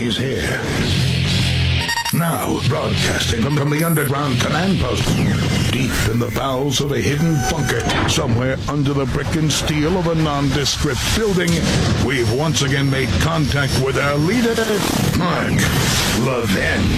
he's here. Now, broadcasting from the underground command post, deep in the bowels of a hidden bunker, somewhere under the brick and steel of a nondescript building, we've once again made contact with our leader, Mark Levin.